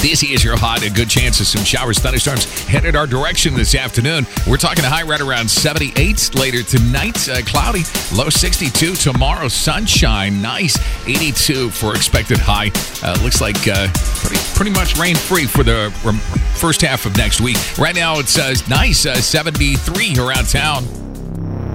Dizzy is your hot. A good chance of some showers, thunderstorms headed our direction this afternoon. We're talking a high right around 78 later tonight. Cloudy, low 62 tomorrow. Sunshine, nice 82 for expected high. Looks like pretty much rain-free for the first half of next week. Right now it's nice 73 around town.